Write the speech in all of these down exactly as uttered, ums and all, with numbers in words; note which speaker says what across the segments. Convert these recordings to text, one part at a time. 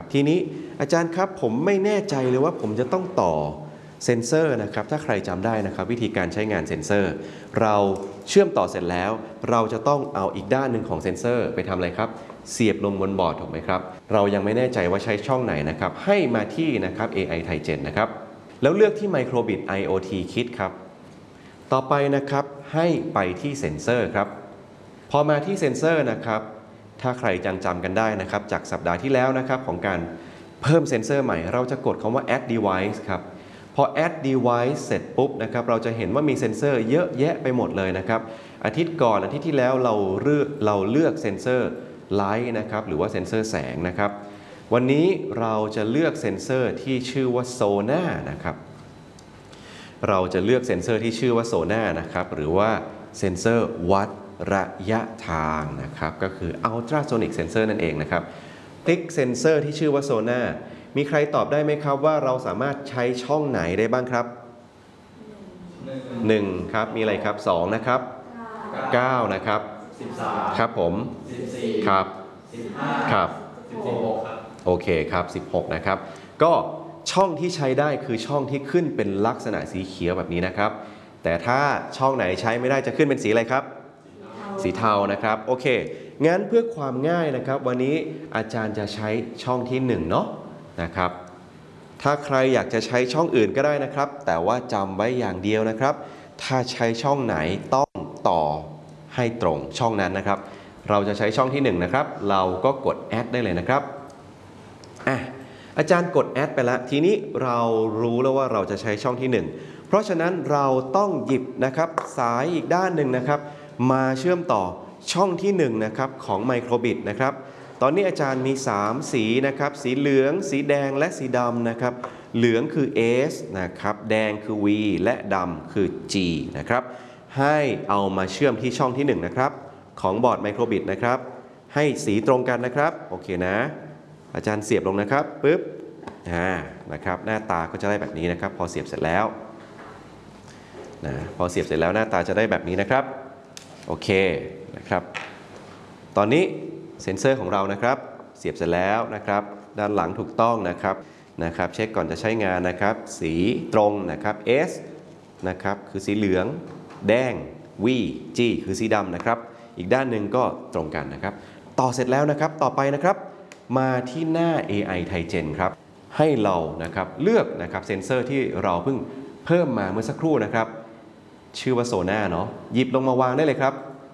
Speaker 1: ทีนี้อาจารย์ครับผมไม่แน่ใจเลยว่าผมจะต้องต่อเซ็นเซอร์นะครับถ้าใครจำได้นะครับวิธีการใช้งานเซ็นเซอร์เราเชื่อมต่อเสร็จแล้วเราจะต้องเอาอีกด้านหนึ่งของเซ็นเซอร์ไปทำอะไรครับเสียบลงบนบอร์ดถูกไหมครับเรายังไม่แน่ใจว่าใช้ช่องไหนนะครับให้มาที่นะครับ เอ ไอ Thaigen นะครับแล้วเลือกที่ Microbit ไอ โอ ที Kit ครับต่อไปนะครับให้ไปที่เซ็นเซอร์ครับพอมาที่เซ็นเซอร์นะครับถ้าใครจังจำกันได้นะครับจากสัปดาห์ที่แล้วนะครับของการเพิ่มเซ็นเซอร์ใหม่เราจะกดคำว่า add device ครับพอ add device เสร็จปุ๊บนะครับเราจะเห็นว่ามีเซ็นเซอร์เยอะแยะไปหมดเลยนะครับอาทิตย์ก่อนอาทิตย์ที่แล้วเราเลือกเราเลือกเซ็นเซอร์ไลท์นะครับหรือว่าเซ็นเซอร์แสงนะครับวันนี้เราจะเลือกเซ็นเซอร์ที่ชื่อว่าโซน่านะครับเราจะเลือกเซ็นเซอร์ที่ชื่อว่าโซน่านะครับหรือว่าเซ็นเซอร์วัดระยะทางนะครับก็คือ ultrasonic sensor นั่นเองนะครับคลิกเซ็นเซอร์ที่ชื่อว่าโซน่ามีใครตอบได้ไหมครับว่าเราสามารถใช้ช่องไหนได้บ้างครับหนึ่งครับมีอะไรครับสองนะครับเก้านะครับสิบสามครับผมสิบสี่ครับสิบห้าครับสิบหกครับโอเคครับสิบหกนะครับก็ช่องที่ใช้ได้คือช่องที่ขึ้นเป็นลักษณะสีเขียวแบบนี้นะครับแต่ถ้าช่องไหนใช้ไม่ได้จะขึ้นเป็นสีอะไรครับสีเทานะครับโอเคงั้นเพื่อความง่ายนะครับวันนี้อาจารย์จะใช้ช่องที่หนึ่งเนาะนะครับถ้าใครอยากจะใช้ช่องอื่นก็ได้นะครับแต่ว่าจำไว้อย่างเดียวนะครับถ้าใช้ช่องไหนต้องต่อให้ตรงช่องนั้นนะครับเราจะใช้ช่องที่หนึ่งนะครับเราก็กด add ได้เลยนะครับอ่ะอาจารย์กด add ไปแล้วทีนี้เรารู้แล้วว่าเราจะใช้ช่องที่หนึ่งเพราะฉะนั้นเราต้องหยิบนะครับสายอีกด้านหนึ่งนะครับมาเชื่อมต่อช่องที่หนึ่งนะครับของ Microbit นะครับตอนนี้อาจารย์มีสามสีนะครับสีเหลืองสีแดงและสีดำนะครับเหลืองคือ S นะครับแดงคือ V และดำคือ G นะครับให้เอามาเชื่อมที่ช่องที่หนึ่งนะครับของบอร์ด Microbit นะครับให้สีตรงกันนะครับโอเคนะอาจารย์เสียบลงนะครับปึ๊บอ่านะครับหน้าตาก็จะได้แบบนี้นะครับพอเสียบเสร็จแล้วนะพอเสียบเสร็จแล้วหน้าตาจะได้แบบนี้นะครับโอเคนะครับตอนนี้เซ็นเซอร์ของเรานะครับเสียบเสร็จแล้วนะครับด้านหลังถูกต้องนะครับนะครับเช็คก่อนจะใช้งานนะครับสีตรงนะครับ S นะครับคือสีเหลืองแดง V G คือสีดำนะครับอีกด้านหนึ่งก็ตรงกันนะครับต่อเสร็จแล้วนะครับต่อไปนะครับมาที่หน้า เอ ไอ Thaigen ครับให้เรานะครับเลือกนะครับเซ็นเซอร์ที่เราเพิ่งเพิ่มมาเมื่อสักครู่นะครับชื่อว่าโซน่าเนาะหยิบลงมาวางได้เลยครับ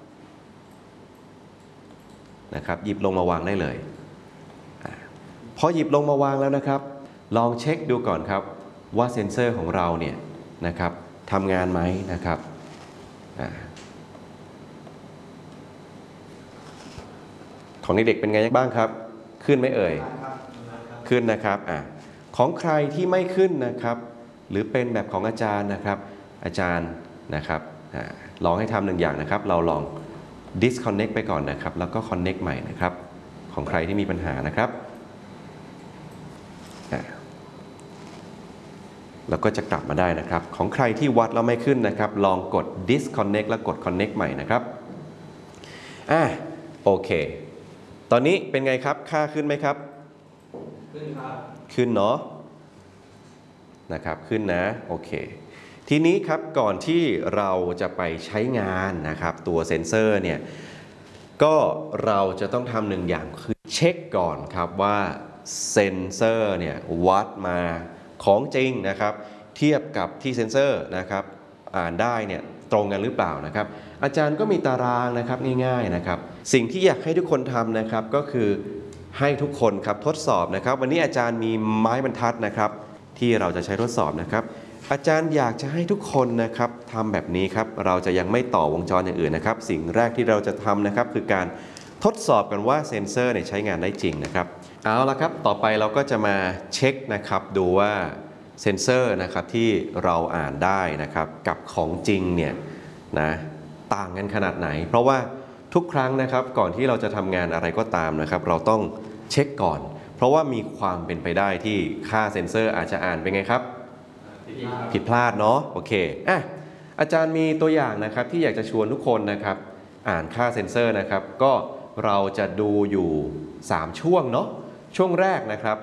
Speaker 1: นะครับหยิบลงมาวางได้เลยพอหยิบลงมาวางแล้วนะครับลองเช็คดูก่อนครับว่าเซ็นเซอร์ของเราเนี่ยนะครับทำงานไหมนะครับของเด็กๆเป็นไงบ้างครับขึ้นไหมเอ่ยขึ้นนะครับอ่ะของใครที่ไม่ขึ้นนะครับหรือเป็นแบบของอาจารย์นะครับอาจารย์นะครับอ่าลองให้ทำหนึ่งอย่างนะครับเราลอง disconnect ไปก่อนนะครับแล้วก็ connect ใหม่นะครับของใครที่มีปัญหานะครับแล้วก็จะกลับมาได้นะครับของใครที่วัดแล้วไม่ขึ้นนะครับลองกด disconnect แล้วกด connect ใหม่นะครับอ่ะโอเคตอนนี้เป็นไงครับค่าขึ้นไหมครับขึ้นครับขึ้นเนาะนะครับขึ้นนะโอเคทีนี้ครับก่อนที่เราจะไปใช้งานนะครับตัวเซ็นเซอร์เนี่ยก็เราจะต้องทำหนึ่งอย่างคือเช็คก่อนครับว่าเซ็นเซอร์เนี่ยวัดมาของจริงนะครับเทียบกับที่เซ็นเซอร์นะครับอ่านได้เนี่ยตรงกันหรือเปล่านะครับอาจารย์ก็มีตารางนะครับง่ายๆนะครับสิ่งที่อยากให้ทุกคนทำนะครับก็คือให้ทุกคนครับทดสอบนะครับวันนี้อาจารย์มีไม้บรรทัดนะครับที่เราจะใช้ทดสอบนะครับอาจารย์อยากจะให้ทุกคนนะครับทำแบบนี้ครับเราจะยังไม่ต่อวงจรอย่างอื่นนะครับสิ่งแรกที่เราจะทำนะครับคือการทดสอบกันว่าเซ็นเซอร์เนี่ยใช้งานได้จริงนะครับเอาละครับต่อไปเราก็จะมาเช็คนะครับดูว่าเซ็นเซอร์นะครับที่เราอ่านได้นะครับกับของจริงเนี่ยนะต่างกันขนาดไหนเพราะว่าทุกครั้งนะครับก่อนที่เราจะทำงานอะไรก็ตามนะครับเราต้องเช็คก่อนเพราะว่ามีความเป็นไปได้ที่ค่าเซ็นเซอร์อาจจะอ่านเป็นไงครับผิดพลาดเนาะโอเคอ่ะอาจารย์มีตัวอย่างนะครับที่อยากจะชวนทุกคนนะครับอ่านค่าเซ็นเซอร์นะครับก็เราจะดูอยู่สามช่วงเนาะช่วงแรกนะครับ